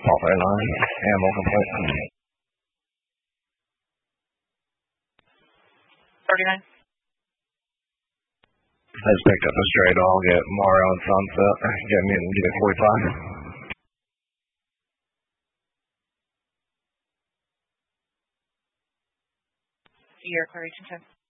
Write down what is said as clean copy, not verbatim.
Fault 39. Ammo complete. 39. I just picked up a stray dog at Mario and Sunset. Get me 45. Your clear 10.